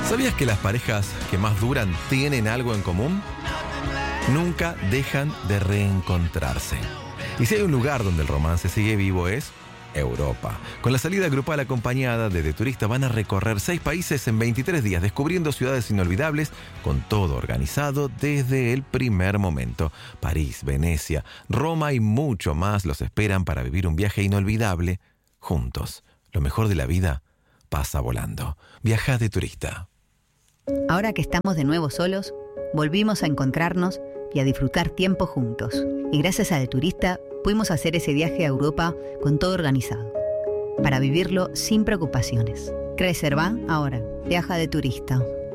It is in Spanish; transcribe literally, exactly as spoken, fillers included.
¿Sabías que las parejas que más duran tienen algo en común? Nunca dejan de reencontrarse. Y si hay un lugar donde el romance sigue vivo es Europa. Con la salida grupal acompañada de The Turista van a recorrer seis países en veintitrés días, descubriendo ciudades inolvidables, con todo organizado desde el primer momento. París, Venecia, Roma y mucho más los esperan para vivir un viaje inolvidable juntos. Lo mejor de la vida pasa volando. Viaja de Turista. Ahora que estamos de nuevo solos, volvimos a encontrarnos y a disfrutar tiempo juntos. Y gracias a The Turista pudimos hacer ese viaje a Europa con todo organizado, para vivirlo sin preocupaciones. Reserva ahora. Viaja de Turista.